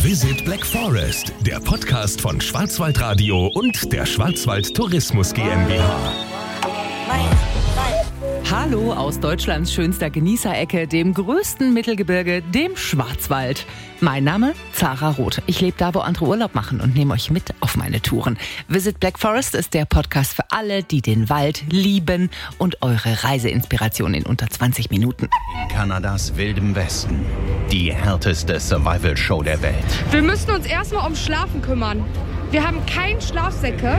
Visit Black Forest, der Podcast von Schwarzwaldradio und der Schwarzwald Tourismus GmbH. Hallo aus Deutschlands schönster Genießerecke, dem größten Mittelgebirge, dem Schwarzwald. Mein Name Zara Roth. Ich lebe da, wo andere Urlaub machen und nehme euch mit auf meine Touren. Visit Black Forest ist der Podcast für alle, die den Wald lieben und eure Reiseinspiration in unter 20 Minuten. In Kanadas wildem Westen. Die härteste Survival-Show der Welt. Wir müssen uns erstmal ums Schlafen kümmern. Wir haben keine Schlafsäcke.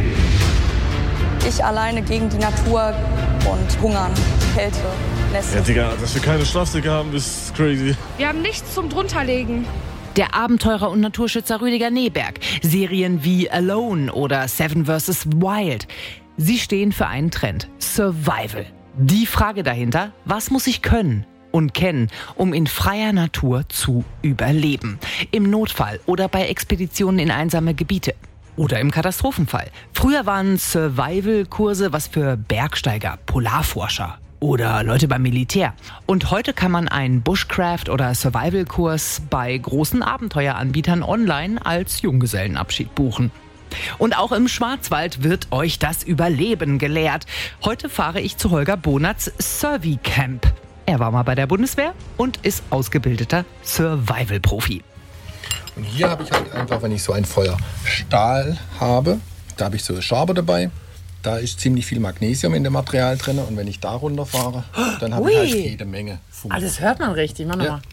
Ich alleine gegen die Natur und Hungern, Kälte, Nässe. Ja, Digga, dass wir keine Schlafsäcke haben, ist crazy. Wir haben nichts zum Drunterlegen. Der Abenteurer und Naturschützer Rüdiger Neberg. Serien wie Alone oder Seven vs. Wild. Sie stehen für einen Trend. Survival. Die Frage dahinter, was muss ich können und kennen, um in freier Natur zu überleben? Im Notfall oder bei Expeditionen in einsame Gebiete. Oder im Katastrophenfall. Früher waren Survival-Kurse was für Bergsteiger, Polarforscher oder Leute beim Militär. Und heute kann man einen Bushcraft- oder Survival-Kurs bei großen Abenteueranbietern online als Junggesellenabschied buchen. Und auch im Schwarzwald wird euch das Überleben gelehrt. Heute fahre ich zu Holger Bonerts Survicamp. Er war mal bei der Bundeswehr und ist ausgebildeter Survival-Profi. Und hier habe ich halt einfach, wenn ich so ein Feuerstahl habe, da habe ich so eine Schabe dabei. Da ist ziemlich viel Magnesium in dem Material drin. Und wenn ich da runterfahre, dann habe ich halt jede Menge Funken. Das hört man richtig. Mach nochmal.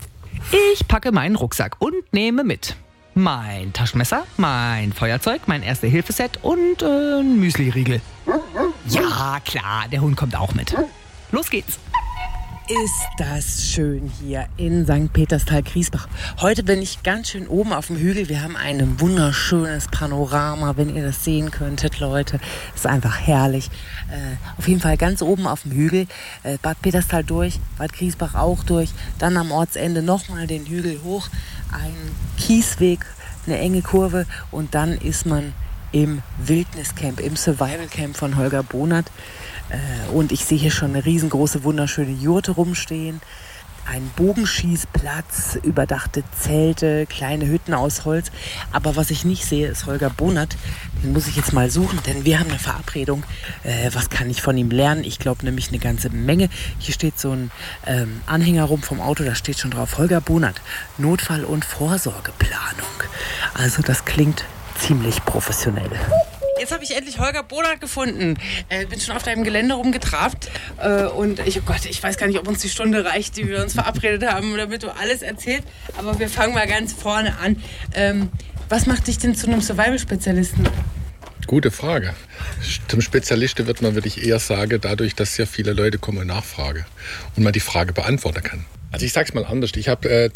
Ich packe meinen Rucksack und nehme mit mein Taschenmesser, mein Feuerzeug, mein Erste-Hilfe-Set und ein Müsli-Riegel. Ja, klar, der Hund kommt auch mit. Los geht's. Ist das schön hier in St. Peterstal-Griesbach. Heute bin ich ganz schön oben auf dem Hügel. Wir haben ein wunderschönes Panorama, wenn ihr das sehen könntet, Leute. Ist einfach herrlich. Auf jeden Fall ganz oben auf dem Hügel. Bad Peterstal durch, Bad Griesbach auch durch. Dann am Ortsende nochmal den Hügel hoch. Ein Kiesweg, eine enge Kurve und dann ist man im Wildniscamp, im Survival Camp von Holger Bonert. Und ich sehe hier schon eine riesengroße, wunderschöne Jurte rumstehen. Ein Bogenschießplatz, überdachte Zelte, kleine Hütten aus Holz. Aber was ich nicht sehe, ist Holger Bonert. Den muss ich jetzt mal suchen, denn wir haben eine Verabredung. Was kann ich von ihm lernen? Ich glaube nämlich eine ganze Menge. Hier steht so ein Anhänger rum vom Auto, da steht schon drauf Holger Bonert, Notfall- und Vorsorgeplanung. Also das klingt ziemlich professionell. Jetzt habe ich endlich Holger Bonert gefunden. Bin schon auf deinem Gelände rumgetrabt. Und ich weiß gar nicht, ob uns die Stunde reicht, die wir uns verabredet haben, damit du alles erzählst. Aber wir fangen mal ganz vorne an. Was macht dich denn zu einem Survival-Spezialisten? Gute Frage. Zum Spezialisten wird man wirklich eher sagen, dadurch, dass sehr viele Leute kommen und nachfragen und man die Frage beantworten kann. Also ich sage es mal anders. Ich habe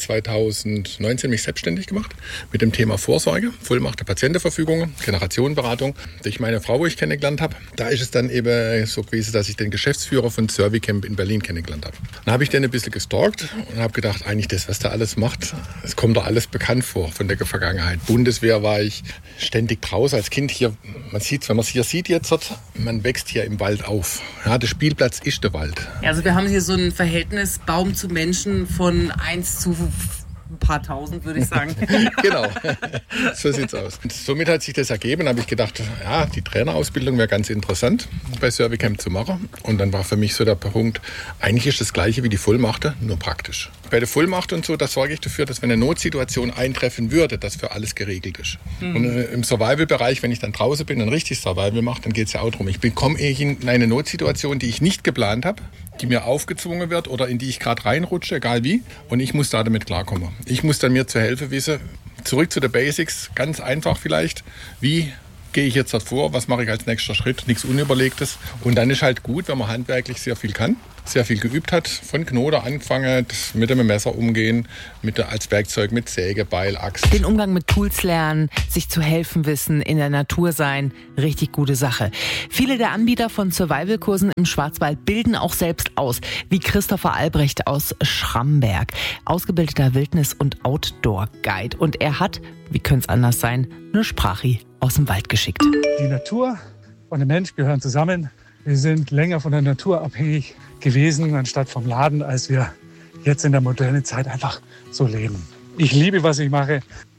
2019 mich selbstständig gemacht mit dem Thema Vorsorge, Vollmacht der Patientenverfügung, Generationenberatung. Durch meine Frau, wo ich kennengelernt habe, da ist es dann eben so gewesen, dass ich den Geschäftsführer von Survicamp in Berlin kennengelernt habe. Dann habe ich den ein bisschen gestalkt und habe gedacht, eigentlich das, was der alles macht, es kommt doch alles bekannt vor von der Vergangenheit. Bundeswehr war ich ständig draußen als Kind hier. Man sieht, wenn man es hier sieht jetzt, man wächst hier im Wald auf. Ja, der Spielplatz ist der Wald. Also wir haben hier so ein Verhältnis Baum zu Menschen von 1 zu ein paar tausend, würde ich sagen. Genau, so sieht's aus. Und somit hat sich das ergeben, habe ich gedacht, ja, die Trainerausbildung wäre ganz interessant bei Survicamp zu machen. Und dann war für mich so der Punkt, eigentlich ist das Gleiche wie die Vollmachte, nur praktisch. Bei der Vollmacht und so, da sorge ich dafür, dass wenn eine Notsituation eintreffen würde, dass für alles geregelt ist. Und im Survival-Bereich, wenn ich dann draußen bin und richtig Survival mache, dann geht es ja auch darum, ich komme in eine Notsituation, die ich nicht geplant habe, die mir aufgezwungen wird oder in die ich gerade reinrutsche, egal wie. Und ich muss da damit klarkommen. Ich muss dann mir zur Hilfe wissen. Zurück zu den Basics, ganz einfach vielleicht. Wie gehe ich jetzt vor? Was mache ich als nächster Schritt? Nichts Unüberlegtes. Und dann ist halt gut, wenn man handwerklich sehr viel kann, sehr viel geübt hat. Von Knoten angefangen, mit dem Messer umgehen, als Werkzeug mit Säge, Beil, Axt. Den Umgang mit Tools lernen, sich zu helfen wissen, in der Natur sein, richtig gute Sache. Viele der Anbieter von Survival-Kursen im Schwarzwald bilden auch selbst aus, wie Christopher Albrecht aus Schramberg, ausgebildeter Wildnis- und Outdoor-Guide. Und er hat, wie könnte es anders sein, eine Sprache aus dem Wald geschickt. Die Natur und der Mensch gehören zusammen. Wir sind länger von der Natur abhängig gewesen, anstatt vom Laden, als wir jetzt in der modernen Zeit einfach so leben. Ich liebe, was ich mache.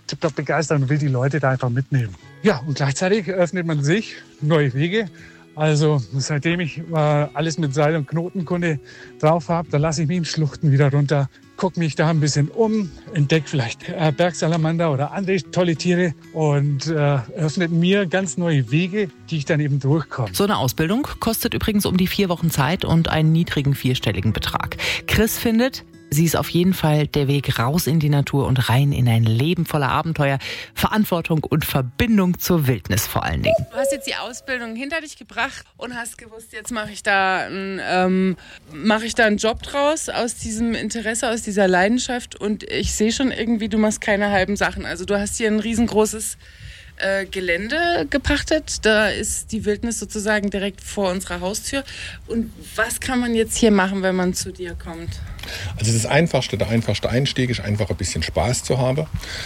tipptopp begeistert und will die Leute da einfach mitnehmen. Ja, und gleichzeitig eröffnet man sich neue Wege. Also seitdem ich alles mit Seil- und Knotenkunde drauf habe, da lasse ich mich in Schluchten wieder runter, gucke mich da ein bisschen um, entdecke vielleicht Bergsalamander oder andere tolle Tiere und eröffnet mir ganz neue Wege, die ich dann eben durchkomme. So eine Ausbildung kostet übrigens um die 4 Wochen Zeit und einen niedrigen 4-stelligen Betrag. Chris findet, sie ist auf jeden Fall der Weg raus in die Natur und rein in ein Leben voller Abenteuer, Verantwortung und Verbindung zur Wildnis vor allen Dingen. Du hast jetzt die Ausbildung hinter dich gebracht und hast gewusst, jetzt mache ich da einen Job draus aus diesem Interesse, aus dieser Leidenschaft. Und ich sehe schon irgendwie, du machst keine halben Sachen. Also du hast hier ein riesengroßes Gelände gepachtet. Da ist die Wildnis sozusagen direkt vor unserer Haustür. Und was kann man jetzt hier machen, wenn man zu dir kommt? Also der einfachste Einstieg ist einfach ein bisschen Spaß zu haben.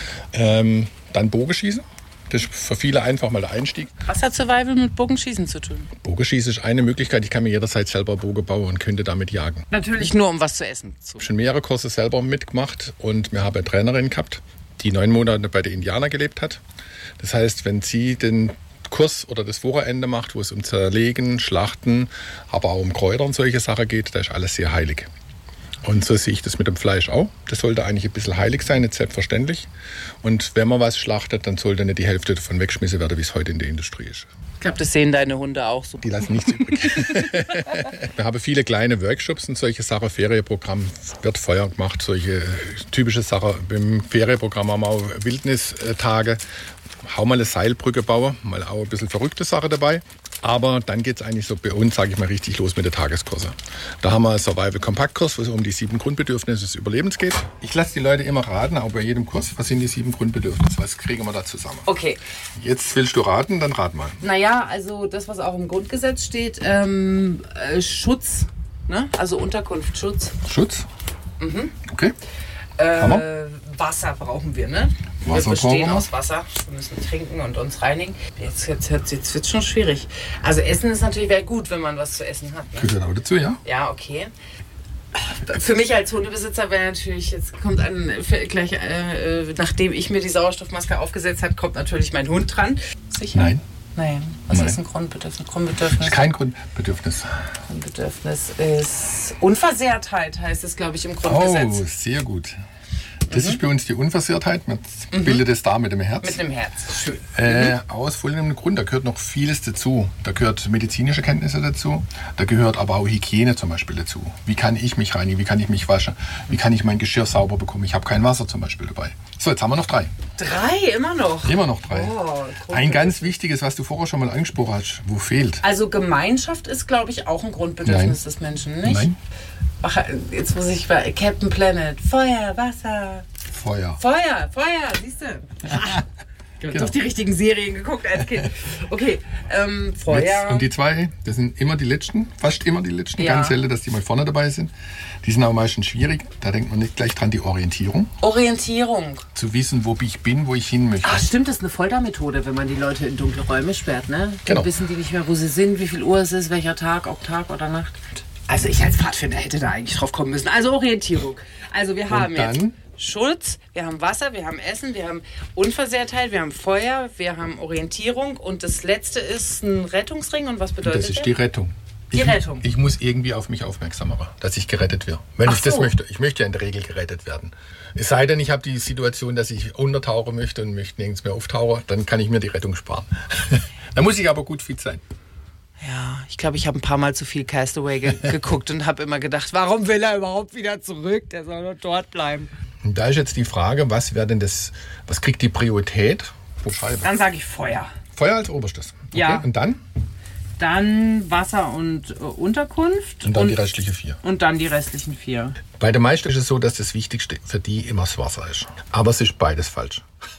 Dann Bogenschießen. Das ist für viele einfach mal der Einstieg. Was hat Survival mit Bogenschießen zu tun? Bogenschießen ist eine Möglichkeit. Ich kann mir jederzeit selber Bogen bauen und könnte damit jagen. Natürlich nur, um was zu essen. Ich habe schon mehrere Kurse selber mitgemacht und wir haben eine Trainerin gehabt, die 9 Monate bei den Indianern gelebt hat. Das heißt, wenn sie den Kurs oder das Wochenende macht, wo es um Zerlegen, Schlachten, aber auch um Kräuter und solche Sachen geht, da ist alles sehr heilig. Und so sehe ich das mit dem Fleisch auch. Das sollte eigentlich ein bisschen heilig sein, nicht selbstverständlich. Und wenn man was schlachtet, dann sollte nicht die Hälfte davon weggeschmissen werden, wie es heute in der Industrie ist. Ich glaube, das sehen deine Hunde auch so. Die lassen nichts übrig. Wir haben viele kleine Workshops und solche Sachen. Ferienprogramm wird Feuer gemacht, solche typische Sachen. Im Ferienprogramm haben wir auch Wildnistage. Hau mal eine Seilbrücke bauen, mal auch ein bisschen verrückte Sache dabei. Aber dann geht es eigentlich so bei uns, sage ich mal, richtig los mit den Tageskursen. Da haben wir einen Survival-Kompaktkurs, wo es um die 7 Grundbedürfnisse des Überlebens geht. Ich lasse die Leute immer raten, auch bei jedem Kurs, was sind die 7 Grundbedürfnisse, was kriegen wir da zusammen. Okay. Jetzt willst du raten, dann rat mal. Naja, also das, was auch im Grundgesetz steht, Schutz, ne? Also Unterkunftsschutz. Schutz? Mhm. Okay. Wasser brauchen wir, ne? Wasser wir bestehen brauchen wir. aus Wasser. Wir müssen trinken und uns reinigen. Jetzt wird es schon schwierig. Also Essen ist natürlich wäre gut, wenn man was zu essen hat. Ne? Gehört auch dazu, ja? Ja, okay. Für mich als Hundebesitzer wäre natürlich, jetzt kommt nachdem ich mir die Sauerstoffmaske aufgesetzt habe, kommt natürlich mein Hund dran. Sicher? Nein. Nein. Was ist ein Grundbedürfnis? Das ist kein Grundbedürfnis. Grundbedürfnis ist Unversehrtheit, heißt es, glaube ich, im Grundgesetz. Oh, sehr gut. Das ist bei uns die Unversehrtheit. Man bildet es da mit dem Herz. Mit dem Herz. Schön. Aus folgendem Grund. Da gehört noch vieles dazu. Da gehört medizinische Kenntnisse dazu. Da gehört aber auch Hygiene zum Beispiel dazu. Wie kann ich mich reinigen? Wie kann ich mich waschen? Wie kann ich mein Geschirr sauber bekommen? Ich habe kein Wasser zum Beispiel dabei. So, jetzt haben wir noch 3. 3? Immer noch? Immer noch 3. Oh, ein ganz wichtiges, was du vorher schon mal angesprochen hast. Wo fehlt? Also Gemeinschaft ist, glaube ich, auch ein Grundbedürfnis des Menschen, nicht? Nein. Ach, jetzt muss ich bei Captain Planet. Feuer, Wasser. Feuer, siehst du? Ich habe doch die richtigen Serien geguckt als Kind. Okay, Feuer. Und die 2, das sind immer die letzten, fast immer die letzten. Ja. Ganz selten, dass die mal vorne dabei sind. Die sind auch meistens schwierig. Da denkt man nicht gleich dran, die Orientierung. Orientierung. Zu wissen, wo ich bin, wo ich hin möchte. Ach stimmt, das ist eine Foltermethode, wenn man die Leute in dunkle Räume sperrt, ne? Dann Genau. wissen die nicht mehr, wo sie sind, wie viel Uhr es ist, welcher Tag, ob Tag oder Nacht. Also ich als Pfadfinder hätte da eigentlich drauf kommen müssen. Also Orientierung. Also wir haben jetzt Schutz, wir haben Wasser, wir haben Essen, wir haben Unversehrtheit, wir haben Feuer, wir haben Orientierung und das letzte ist ein Rettungsring. Und was bedeutet Das ist die Rettung. Rettung. Ich muss irgendwie auf mich aufmerksam machen, dass ich gerettet werde. Wenn ich das möchte. Ich möchte ja in der Regel gerettet werden. Es sei denn, ich habe die Situation, dass ich untertauchen möchte und möchte nirgends mehr auftauchen, dann kann ich mir die Rettung sparen. Da muss ich aber gut fit sein. Ja, ich glaube, ich habe ein paar Mal zu viel Castaway geguckt und habe immer gedacht, warum will er überhaupt wieder zurück? Der soll nur dort bleiben. Und da ist jetzt die Frage, was kriegt die Priorität pro Scheibe? Dann sage ich Feuer. Feuer als oberstes. Okay. Ja. Und dann? Dann Wasser und Unterkunft. Und dann die restlichen 4. Und dann die restlichen 4. Bei den meisten ist es so, dass das Wichtigste für die immer das Wasser ist. Aber es ist beides falsch.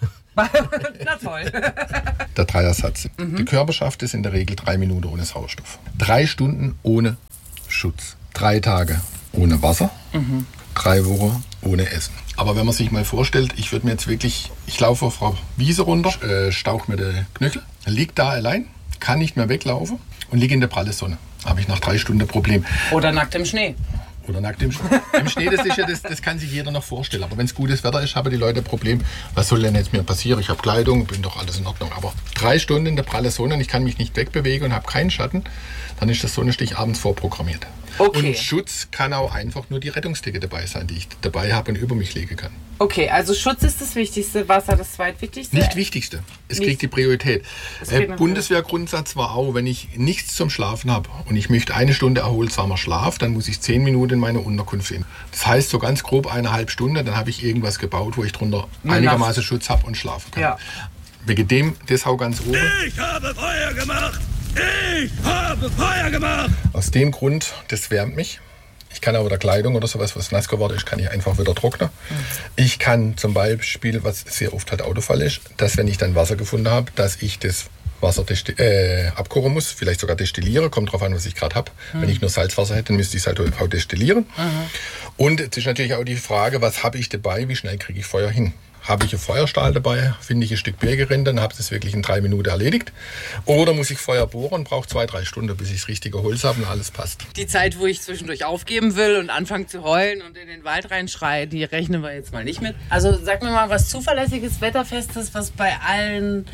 Na toll. Der Dreiersatz. Die Körperschaft ist in der Regel 3 Minuten ohne Sauerstoff. 3 Stunden ohne Schutz. 3 Tage ohne Wasser. 3 Wochen ohne Essen. Aber wenn man sich mal vorstellt, ich laufe auf Frau Wiese runter, stauche mir den Knöchel, liege da allein, kann nicht mehr weglaufen und liege in der prallen Sonne. Habe ich nach 3 Stunden ein Problem. Oder nackt im Schnee. Oder nackt im Schnee. Im Schnee, das kann sich jeder noch vorstellen. Aber wenn es gutes Wetter ist, haben die Leute ein Problem. Was soll denn jetzt mir passieren? Ich habe Kleidung, bin doch alles in Ordnung. Aber 3 Stunden in der pralle Sonne und ich kann mich nicht wegbewegen und habe keinen Schatten, dann ist das Sonnenstich abends vorprogrammiert. Okay. Und Schutz kann auch einfach nur die Rettungsdecke dabei sein, die ich dabei habe und über mich legen kann. Okay, also Schutz ist das Wichtigste, Wasser das Zweitwichtigste? Nicht Wichtigste. Es kriegt die Priorität. Bundeswehrgrundsatz war auch, wenn ich nichts zum Schlafen habe und ich möchte 1 Stunde erholsamer Schlaf, dann muss ich 10 Minuten in meine Unterkunft sehen. Das heißt so ganz grob 1,5 Stunden, dann habe ich irgendwas gebaut, wo ich drunter einigermaßen Schutz habe und schlafen kann. Ja. Wegen dem, das hau ganz oben. Ich habe Feuer gemacht! Ich habe Feuer gemacht! Aus dem Grund, das wärmt mich. Ich kann auch wieder Kleidung oder sowas, was nass geworden ist, kann ich einfach wieder trocknen. Ich kann zum Beispiel, was sehr oft halt Autofall ist, dass wenn ich dann Wasser gefunden habe, dass ich das Wasser abkochen muss, vielleicht sogar destillieren, kommt drauf an, was ich gerade habe. Wenn ich nur Salzwasser hätte, dann müsste ich es halt auch destillieren. Und es ist natürlich auch die Frage, was habe ich dabei, wie schnell kriege ich Feuer hin? Habe ich einen Feuerstahl dabei, finde ich ein Stück Birke, dann habe ich das wirklich in 3 Minuten erledigt. Oder muss ich Feuer bohren und brauche 2-3 Stunden, bis ich das richtige Holz habe und alles passt. Die Zeit, wo ich zwischendurch aufgeben will und anfange zu heulen und in den Wald reinschreie, die rechnen wir jetzt mal nicht mit. Also sag mir mal was Zuverlässiges, Wetterfestes, was bei allen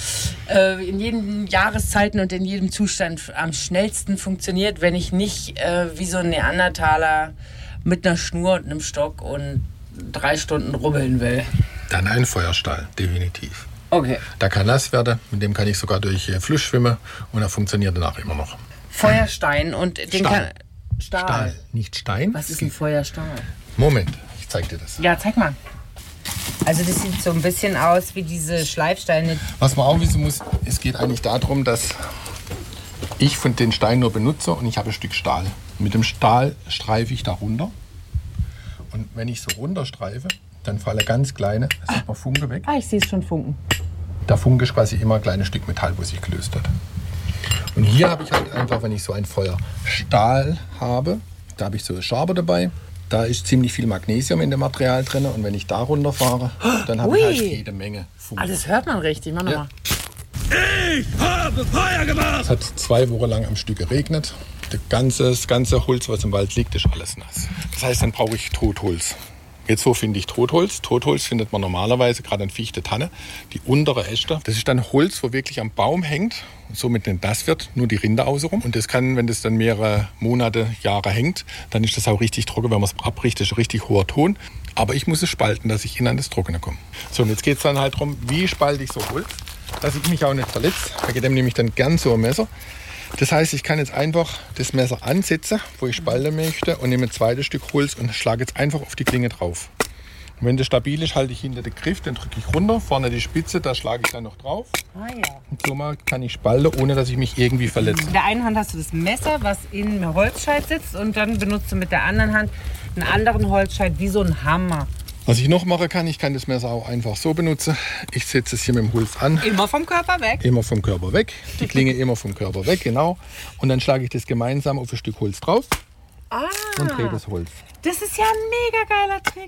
in jeden Jahreszeiten und in jedem Zustand am schnellsten funktioniert, wenn ich nicht wie so ein Neandertaler mit einer Schnur und einem Stock und 3 Stunden rubbeln will. Dann ein Feuerstahl, definitiv. Okay. Da kann nass werden, mit dem kann ich sogar durch Fluss schwimmen und er funktioniert danach immer noch. Feuerstein und den Stahl. Stahl. Nicht Stein. Was ist ein Feuerstahl? Moment, ich zeig dir das. Ja, zeig mal. Also das sieht so ein bisschen aus wie diese Schleifsteine. Was man auch wissen muss, es geht eigentlich darum, dass ich von den Stein nur benutze und ich habe ein Stück Stahl. Mit dem Stahl streife ich da runter. Und wenn ich so runterstreife, dann fallen ganz kleine, da sieht man Funke weg. Ah, ich sehe schon Funken. Der Funke ist quasi immer ein kleines Stück Metall, wo sich gelöst hat. Und hier habe ich halt einfach, wenn ich so einen Feuerstahl habe, da habe ich so eine Schabe dabei. Da ist ziemlich viel Magnesium in dem Material drin. Und wenn ich da runterfahre, dann habe ich halt jede Menge Funken. Ah, das hört man richtig. Mach nochmal. Ich habe Feuer gemacht! Es hat 2 Wochen lang am Stück geregnet. Das ganze Holz, was im Wald liegt, ist alles nass. Das heißt, dann brauche ich Totholz. Jetzt so finde ich Totholz. Totholz findet man normalerweise gerade an Fichte, Tanne. Die untere Äste, das ist dann Holz, wo wirklich am Baum hängt und somit nicht nass wird, nur die Rinde außenrum. Und das kann, wenn das dann mehrere Monate, Jahre hängt, dann ist das auch richtig trocken. Wenn man es abbricht, ist ein richtig hoher Ton. Aber ich muss es spalten, dass ich innen an das Trockene komme. So, und jetzt geht es dann halt darum, wie spalte ich so Holz, dass ich mich auch nicht verletze. Da geht nehme ich dann gern so ein Messer. Das heißt, ich kann jetzt einfach das Messer ansetzen, wo ich spalten möchte, und nehme ein zweites Stück Holz und schlage jetzt einfach auf die Klinge drauf. Und wenn das stabil ist, halte ich hinter den Griff, dann drücke ich runter, vorne die Spitze, da schlage ich dann noch drauf. Ah, ja. Und so mal kann ich spalten, ohne dass ich mich irgendwie verletze. Mit der einen Hand hast du das Messer, was in einem Holzscheit sitzt, und dann benutzt du mit der anderen Hand einen anderen Holzscheit wie so ein Hammer. Was ich noch machen kann, ich kann das Messer auch einfach so benutzen. Ich setze es hier mit dem Holz an. Immer vom Körper weg? Immer vom Körper weg. Die Klinge immer vom Körper weg, genau. Und dann schlage ich das gemeinsam auf ein Stück Holz drauf und drehe das Holz. Das ist ja ein mega geiler Trick.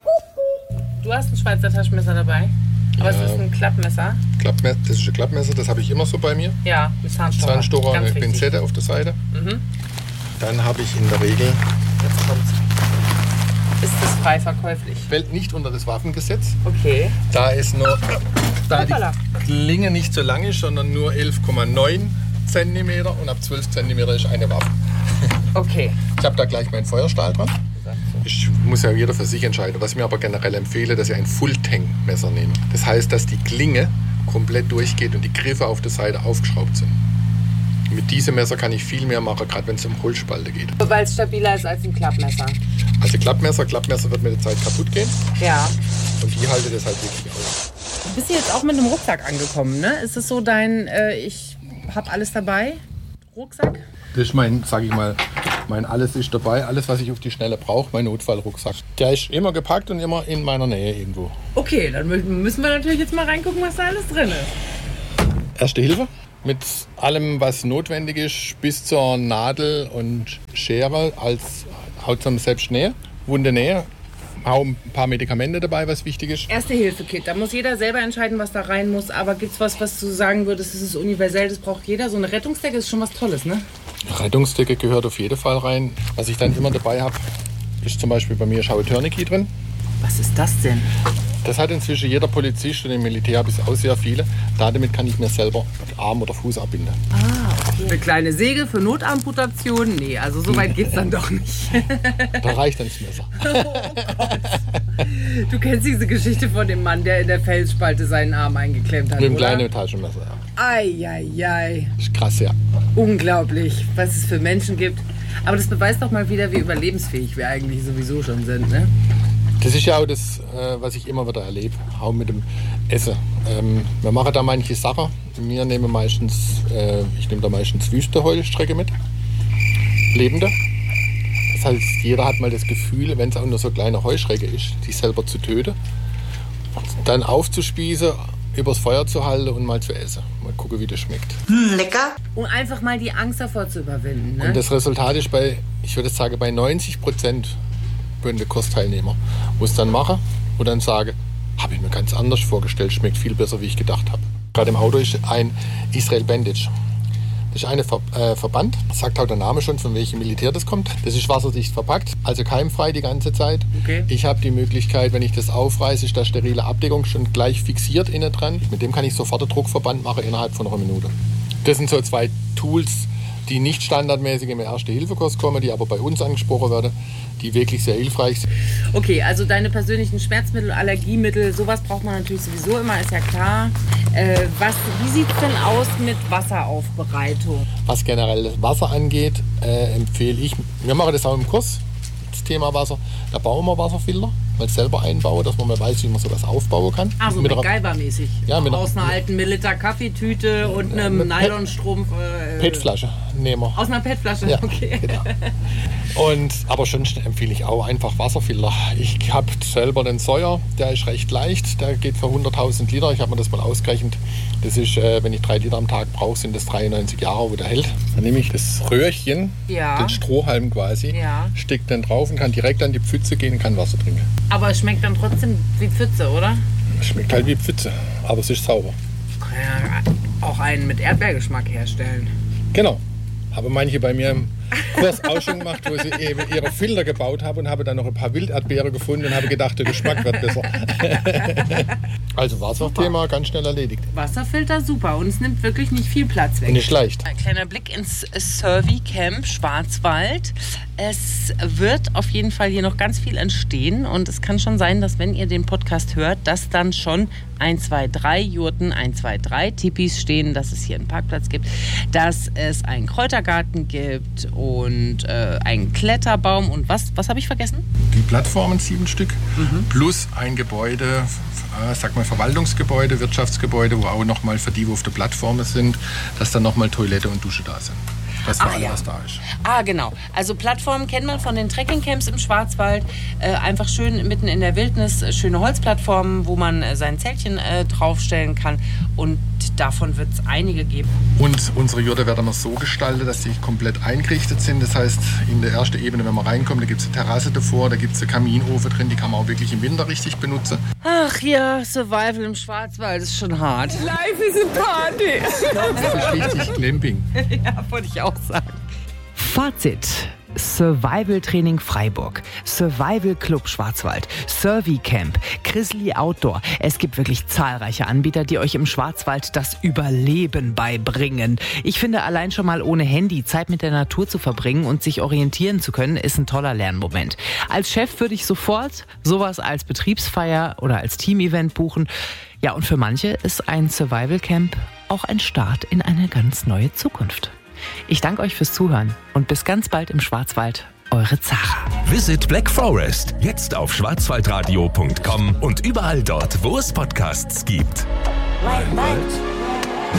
Du hast ein Schweizer Taschenmesser dabei, aber es ist ein Klappmesser. Das ist ein Klappmesser, das habe ich immer so bei mir. Ja, mit Zahnstocher. Zahnstocher und eine Pinzette auf der Seite. Mhm. Dann habe ich in der Regel... Jetzt kommt's. Ist das frei verkäuflich? Fällt nicht unter das Waffengesetz. Okay. Da ist nur, da die Klinge nicht so lang ist, sondern nur 11,9 cm und ab 12 cm ist eine Waffe. Okay. Ich habe da gleich meinen Feuerstahl dran. Ich muss ja jeder für sich entscheiden. Was ich mir aber generell empfehle, dass ich ein Full-Tank-Messer nehme. Das heißt, dass die Klinge komplett durchgeht und die Griffe auf der Seite aufgeschraubt sind. Mit diesem Messer kann ich viel mehr machen, gerade wenn es um Holzspalte geht. Weil es stabiler ist als ein Klappmesser. Also Klappmesser wird mit der Zeit kaputt gehen. Ja. Und die halte das halt wirklich aus. Du bist jetzt auch mit einem Rucksack angekommen, ne? Ist es so dein, ich habe alles dabei, Rucksack? Das ist mein, sag ich mal, mein alles ist dabei, alles was ich auf die Schnelle brauche, mein Notfallrucksack. Der ist immer gepackt und immer in meiner Nähe irgendwo. Okay, dann müssen wir natürlich jetzt mal reingucken, was da alles drin ist. Erste Hilfe. Mit allem, was notwendig ist, bis zur Nadel und Schere als Haut zum Selbstnähe, Wunde Nähe. Auch ein paar Medikamente dabei, was wichtig ist. Erste-Hilfe-Kit, da muss jeder selber entscheiden, was da rein muss. Aber gibt es was du sagen würdest, das ist universell, das braucht jeder? So eine Rettungsdecke ist schon was Tolles, ne? Rettungsdecke gehört auf jeden Fall rein. Was ich dann immer dabei habe, ist zum Beispiel bei mir Schau Tourniquet drin. Was ist das denn? Das hat inzwischen jeder Polizist und im Militär habe ich auch sehr viele. Damit kann ich mir selber Arm oder Fuß abbinden. Okay. Eine kleine Säge für Notamputation? Nee, also so weit geht's dann doch nicht. Da reicht dann das Messer. Oh Gott. Du kennst diese Geschichte von dem Mann, der in der Felsspalte seinen Arm eingeklemmt hat, Mit einem oder? kleinen Taschenmesser, ja. Eieiei. Das ist krass, ja. Unglaublich, was es für Menschen gibt. Aber das beweist doch mal wieder, wie überlebensfähig wir eigentlich sowieso schon sind, ne? Das ist ja auch das, was ich immer wieder erlebe, auch mit dem Essen. Wir machen da manche Sachen. Ich nehme da meistens wüste Heuschrecke mit, lebende. Das heißt, jeder hat mal das Gefühl, wenn es auch nur so eine kleine Heuschrecke ist, die selber zu töten, dann aufzuspießen, übers Feuer zu halten und mal zu essen. Mal gucken, wie das schmeckt. Lecker. Um einfach mal die Angst davor zu überwinden, ne? Und das Resultat ist ich würde sagen, bei 90% der Kursteilnehmer, wo es dann machen und dann sagen, habe ich mir ganz anders vorgestellt, schmeckt viel besser, wie ich gedacht habe. Gerade im Auto ist ein Israel Bandage. Das ist ein Verband, sagt auch der Name schon, von welchem Militär das kommt. Das ist wasserdicht verpackt, also keimfrei die ganze Zeit. Okay. Ich habe die Möglichkeit, wenn ich das aufreiße, ist da sterile Abdeckung schon gleich fixiert innen dran. Mit dem kann ich sofort einen Druckverband machen innerhalb von einer Minute. Das sind so 2 Tools, die nicht standardmäßig im Erste-Hilfe-Kurs kommen, die aber bei uns angesprochen werden, die wirklich sehr hilfreich sind. Okay, also deine persönlichen Schmerzmittel, Allergiemittel, sowas braucht man natürlich sowieso immer, ist ja klar. Wie sieht es denn aus mit Wasseraufbereitung? Was generell das Wasser angeht, empfehle ich, wir machen das auch im Kurs, das Thema Wasser, da bauen wir Wasserfilter, mal selber einbauen, dass man mal weiß, wie man sowas aufbauen kann. Also MacGyver-mäßig? Ja, aus einer alten Milliliter-Kaffeetüte und einem Nylonstrumpf? PET-Flasche nehmen wir. Aus einer PET-Flasche? Ja, okay. Genau. Aber sonst empfehle ich auch einfach Wasserfilter. Ich habe selber den Sawyer, der ist recht leicht, der geht für 100.000 Liter. Ich habe mir das mal ausgerechnet. Das ist, wenn ich 3 Liter am Tag brauche, sind das 93 Jahre, wo der hält. Dann nehme ich das Röhrchen, den Strohhalm quasi, stecke den drauf und kann direkt an die Pfütze gehen und kann Wasser trinken. Aber es schmeckt dann trotzdem wie Pfütze, oder? Es schmeckt halt wie Pfütze, aber es ist sauber. Kann ja auch einen mit Erdbeergeschmack herstellen. Genau. Habe manche bei mir im Kurs auch schon gemacht, wo sie eben ihre Filter gebaut haben und habe dann noch ein paar Wilderdbeere gefunden und habe gedacht, der Geschmack wird besser. Also Wasserthema ganz schnell erledigt. Wasserfilter super und es nimmt wirklich nicht viel Platz weg. Und nicht leicht. Ein kleiner Blick ins Survey Camp Schwarzwald. Es wird auf jeden Fall hier noch ganz viel entstehen und es kann schon sein, dass wenn ihr den Podcast hört, dass dann schon 1, 2, 3 Jurten, 1, 2, 3 Tipis stehen, dass es hier einen Parkplatz gibt, dass es einen Kräutergarten gibt und einen Kletterbaum und was habe ich vergessen? Die Plattformen 7 Stück plus ein Gebäude, Verwaltungsgebäude, Wirtschaftsgebäude, wo auch nochmal für die, wo auf der Plattform sind, dass dann nochmal Toilette und Dusche da sind. Das war alles, was da ist. Genau. Also Plattformen kennt man von den Trekkingcamps im Schwarzwald. Einfach schön mitten in der Wildnis, schöne Holzplattformen, wo man sein Zeltchen draufstellen kann. Und davon wird es einige geben. Und unsere Jurte werden wir so gestaltet, dass sie komplett eingerichtet sind. Das heißt, in der ersten Ebene, wenn man reinkommt, da gibt es eine Terrasse davor, da gibt es einen Kaminofen drin, die kann man auch wirklich im Winter richtig benutzen. Ach ja, Survival im Schwarzwald ist schon hart. Life is a party. Das ist richtig Glamping. Ja, wollte ich auch sagen. Fazit. Survival Training Freiburg, Survival Club Schwarzwald, Survey Camp, Grizzly Outdoor. Es gibt wirklich zahlreiche Anbieter, die euch im Schwarzwald das Überleben beibringen. Ich finde, allein schon mal ohne Handy Zeit mit der Natur zu verbringen und sich orientieren zu können, ist ein toller Lernmoment. Als Chef würde ich sofort sowas als Betriebsfeier oder als Teamevent buchen. Ja, und für manche ist ein Survival Camp auch ein Start in eine ganz neue Zukunft. Ich danke euch fürs Zuhören und bis ganz bald im Schwarzwald. Eure Zara. Visit Black Forest jetzt auf schwarzwaldradio.com und überall dort, wo es Podcasts gibt. Wald.